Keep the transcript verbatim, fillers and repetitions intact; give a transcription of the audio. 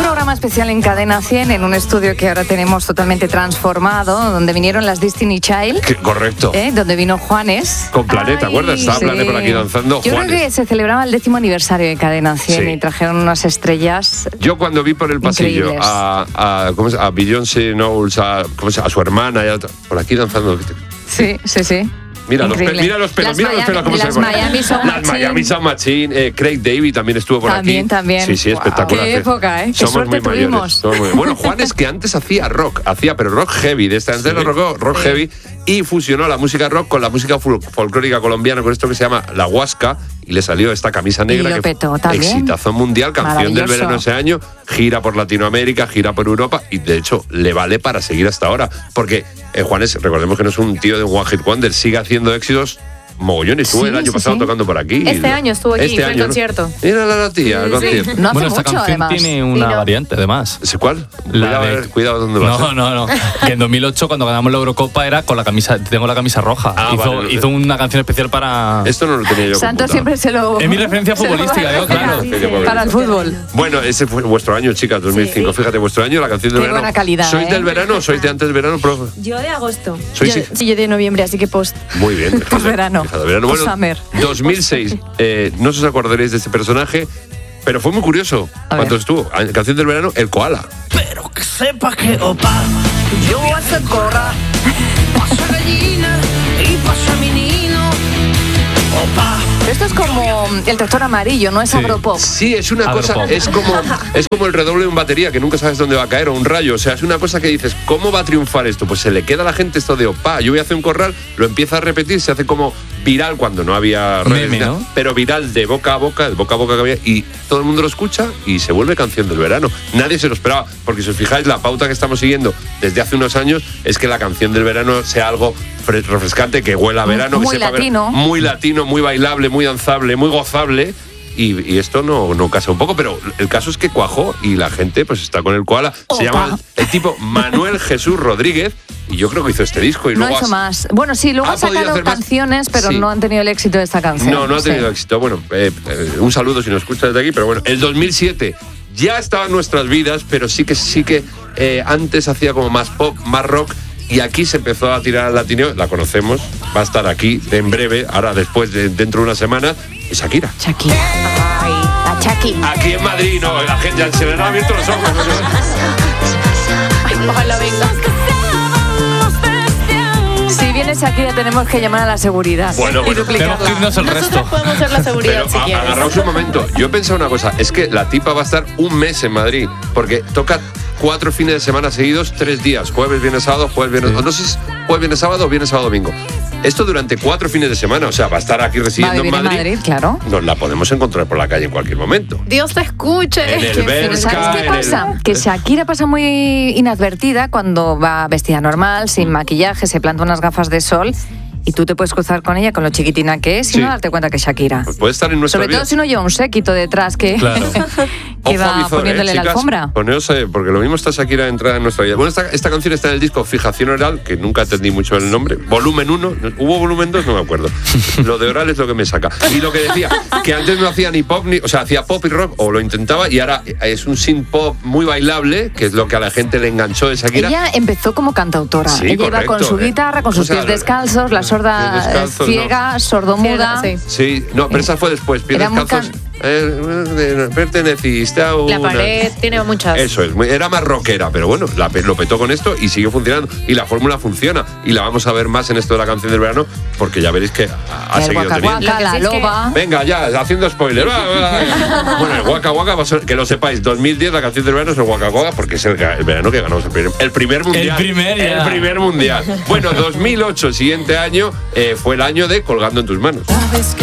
programa especial en Cadena cien, en un estudio que ahora tenemos totalmente transformado, donde vinieron las Destiny Child. ¿Qué? Correcto. ¿Eh? Donde vino Juanes. Con Planeta, ¿te acuerdas? Estaba Sí. Planeta por aquí danzando. Yo Juanes. creo que se celebraba el décimo aniversario de Cadena cien Sí. y trajeron unas estrellas. Yo cuando vi por el pasillo Increíbles. a, a, ¿cómo se, a Beyoncé Knowles, a, ¿cómo se, a su hermana, y a otra, por aquí danzando. Sí, sí, sí. Mira los, pe- Increíble. mira los pelos, Las mira los Miami- pelos cómo las se ponen. Miami Sound Las Machine. Miami Sound Machine. eh, Craig David también estuvo por También, aquí. también. Sí, sí, Wow. espectacular. Qué época, ¿eh? Qué Somos suerte muy mayores. tuvimos. somos muy- Bueno, Juan es que antes hacía rock, hacía, pero rock heavy, de este antes Sí. era rock, rock Sí. heavy, y fusionó la música rock con la música fol- folclórica colombiana, con esto que se llama La Huasca, y le salió esta camisa negra. Y lo que petó fue también. exitazo mundial, canción del Maravilloso. verano ese año, gira por Latinoamérica, gira por Europa, y de hecho le vale para seguir hasta ahora, porque eh, Juanes, recordemos que no es un tío de un One Hit Wonder, sigue haciendo éxitos mogollón, y estuvo Sí, el año sí, pasado sí. tocando por aquí. Este año estuvo aquí, fue el ¿no? concierto. Mira la tía, el Sí. concierto. No hace bueno, esta mucho, canción además. tiene una Sí, no. variante, además. ¿Ese cuál? La cuidado, de- eh, cuidado dónde vas. No, no, no. Que en dos mil ocho, cuando ganamos la Eurocopa, era con la camisa, tengo la camisa roja. Ah, hizo, vale. hizo una canción especial para. Esto no lo tenía yo Santos computado. siempre se lo... Es mi referencia se lo futbolística, yo, guarda claro. Sí, sí, sí. Para el fútbol. Bueno, ese fue vuestro año, chicas, dos mil cinco. Sí. Fíjate, vuestro año, la canción del Qué verano. buena calidad, ¿Sois ¿eh? del verano o sois de antes del verano, profe? Yo de agosto. Soy Yo- sí. sí, yo de noviembre, así que post. Muy bien. dejad- Post-verano. dejad de verano. Bueno, Post-summer. dos mil seis. Eh, no os acordaréis de este personaje, pero fue muy curioso. A ¿Cuánto ver. estuvo? Ah, Canción del verano, El Koala. Pero que sepa que opa, yo voy a hacer corra. Pasa gallina y pasa menino. Opa. Esto es como el tractor amarillo, no es Sí. agropop. Sí, es una Agropop. cosa, es como, es como el redoble de un batería que nunca sabes dónde va a caer, o un rayo. O sea, es una cosa que dices, ¿cómo va a triunfar esto? Pues se le queda a la gente esto de opa, yo voy a hacer un corral, lo empieza a repetir, se hace como viral cuando no había redes, Meme, nada, ¿no? pero viral de boca a boca, de boca a boca que había, y todo el mundo lo escucha y se vuelve canción del verano. Nadie se lo esperaba, porque si os fijáis, la pauta que estamos siguiendo desde hace unos años es que la canción del verano sea algo fre- refrescante, que huela a verano, Muy que sepa a ver- latino. muy latino, muy bailable, muy danzable, muy gozable. Y, y esto no, no casa un poco, pero el caso es que cuajó y la gente pues está con el koala. Se Opa. llama el, el tipo Manuel Jesús Rodríguez, y yo creo que hizo este disco y No luego hizo has- más. Bueno, sí, luego ha ha podido sacado hacer más. canciones, pero Sí. no han tenido el éxito de esta canción. No, no ha tenido Sí. éxito. Bueno, eh, eh, un saludo si nos escuchas desde aquí, pero bueno, el dos mil siete ya estaba en nuestras vidas, pero sí que sí que eh, antes hacía como más pop, más rock. Y aquí se empezó a tirar al latineo, la conocemos, va a estar aquí de en breve, ahora después, de, dentro de una semana, y Shakira. Shakira. Ay, La Shaki. Aquí en Madrid, no, la gente ya se le han abierto los ojos. ay, ojalá venga. Si viene Shakira, tenemos que llamar a la seguridad Bueno, y bueno. duplicarla. Tenemos que irnos el Nosotros resto. podemos ser la seguridad Pero si a- quieres. agarraos un momento. Yo he pensado una cosa, es que la tipa va a estar un mes en Madrid, porque toca cuatro fines de semana seguidos, tres días, jueves, viernes, sábado, jueves, viernes, Sí. no sé si es jueves, viernes, sábado o viernes, sábado, domingo. Esto durante cuatro fines de semana, o sea, va a estar aquí Va a residiendo vivir en en Madrid. Madrid, claro. Nos la podemos encontrar por la calle en cualquier momento. Dios te escuche. En el Qué Bershka, felicidad. ¿Sabes qué en el- pasa? Que Shakira pasa muy inadvertida cuando va vestida normal, sin maquillaje, se planta unas gafas de sol y tú te puedes cruzar con ella con lo chiquitina que es y Sí. no darte cuenta que es Shakira. Pues puede estar en nuestra Sobre vida. todo si no lleva un séquito detrás que, Claro. que Ojo a va visor, poniéndole eh, la chicas, alfombra. Poneos, eh, porque lo mismo está Shakira entrada en nuestra vida. Bueno, esta, esta canción está en el disco Fijación Oral, que nunca entendí mucho el nombre. Volumen uno, ¿hubo volumen dos? No me acuerdo. Lo de oral es lo que me saca. Y lo que decía, que antes no hacía ni pop, ni, o sea, hacía pop y rock, o lo intentaba, y ahora es un synth pop muy bailable, que es lo que a la gente le enganchó de Shakira. Ella empezó como cantautora. Sí, Ella iba con correcto, su eh. guitarra, con O sus sea, pies descalzos, la pies sorda descalzos, ciega, sordomuda. Ciega, sí. Sí, no, pero esa fue después. Pies Era muy descalzos. can- eh, perteneciste a una... La pared tiene muchas. Eso es, muy- era más rockera, pero bueno, la, pe- lo petó con esto y sigue funcionando. Y la fórmula funciona. Y la vamos a ver más en esto de la canción del verano, porque ya veréis que ha, ha El seguido Waka teniendo. Waka, la Lo que sí es que- loba. Venga, ya, haciendo spoiler. Va, va, va. Bueno, el Waka Waka, va a ser- que lo sepáis, dos mil diez la canción del verano es el Waka Waka, porque es el, el verano que ganamos el primer, el primer mundial. El primer, ya. El primer mundial. Bueno, dos mil ocho, el siguiente año, eh, fue el año de Colgando en tus manos.